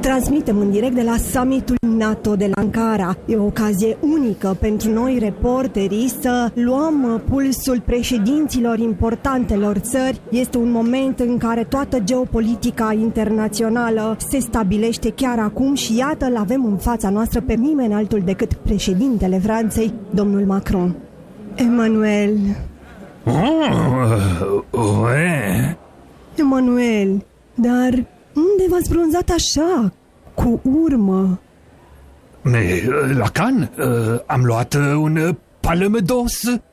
Transmitem în direct de la summitul NATO de la Ankara. E o ocazie unică pentru noi, reporterii, să luăm pulsul președinților importantelor țări. Este un moment în care toată geopolitica internațională se stabilește chiar acum și iată, îl avem în fața noastră pe nimeni altul decât președintele Franței, domnul Macron. Emmanuel. Emmanuel, dar unde v-ați bronzat așa, cu urmă? La Cannes am luat un Palme d'Or.